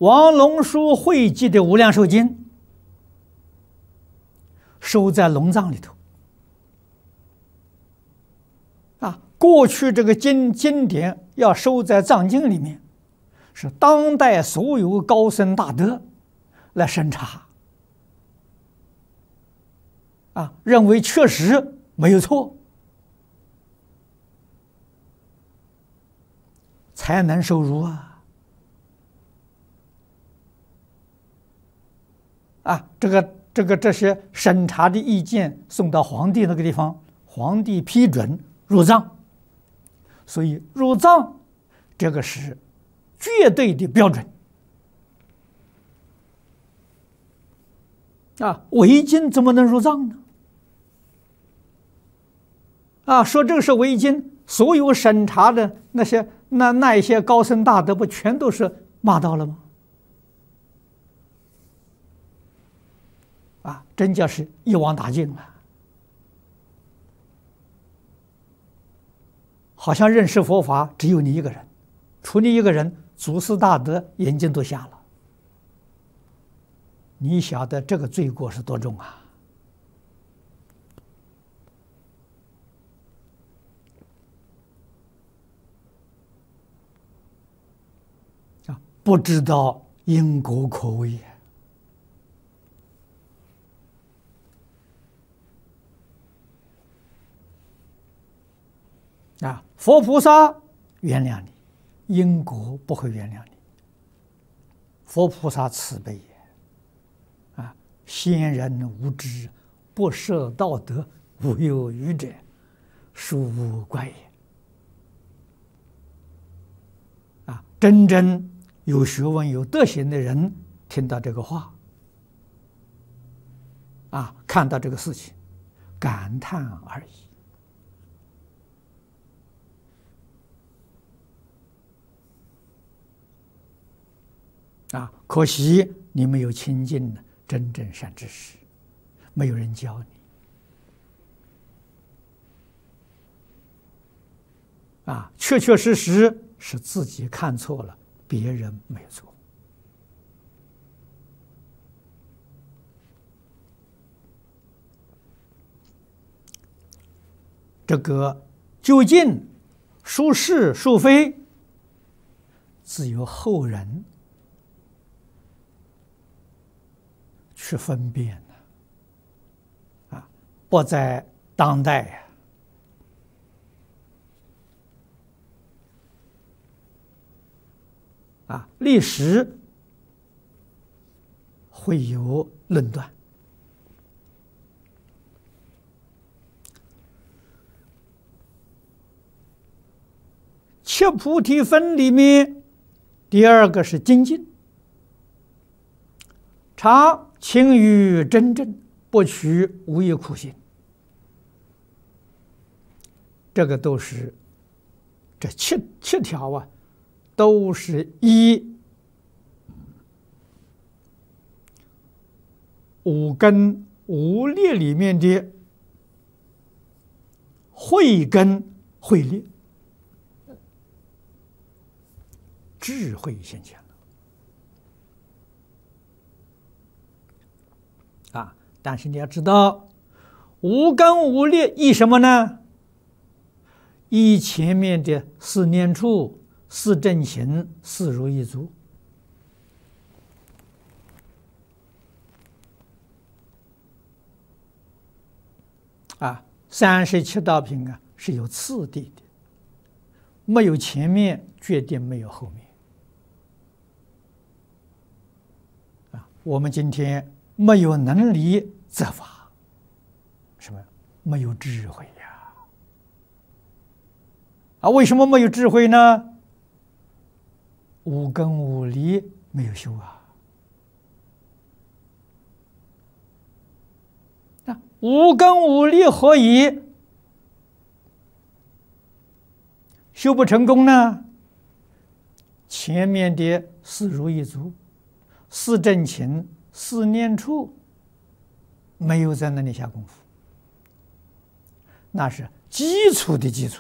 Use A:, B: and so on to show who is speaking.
A: 王龙书汇集的《无量寿经》收在龙藏里头。过去这个经典要收在藏经里面，是当代所有高僧大德来审查，认为确实没有错，才能收入这些审查的意见送到皇帝那个地方，皇帝批准入藏，所以入藏这个是绝对的标准伪经怎么能入藏呢？说这个是伪经，所有审查的那一些高僧大德不全都是骂到了吗？真叫是一网打尽了，好像认识佛法只有你一个人，除你一个人，祖师大德眼睛都瞎了。你晓得这个罪过是多重不知道因果可畏佛菩萨原谅你，因果不会原谅你。佛菩萨慈悲也，先人无知，不设道德，无有愚者，殊无怪也。真正有学问、有德行的人，听到这个话，看到这个事情，感叹而已。可惜你没有亲近真正善知识，没有人教你。确确实实是自己看错了，别人没有错。这个究竟孰是孰非，自有后人去分辨不在当代历史会有论断。七菩提分里面，第二个是精进，常勤于真正，不取无益苦心。这个都是这七条都是依五根五力里面的慧根慧力，智慧现前了但是你要知道，五根五力依什么呢？依前面的四念处、四正行、四如意足。37道品是有次第的，没有前面决定没有后面。我们今天没有能力责罚，什么？没有智慧为什么没有智慧呢？五根五力没有修五根五力何以修不成功呢？前面的四如意足、四正勤、四念处没有在那里下功夫，那是基础的基础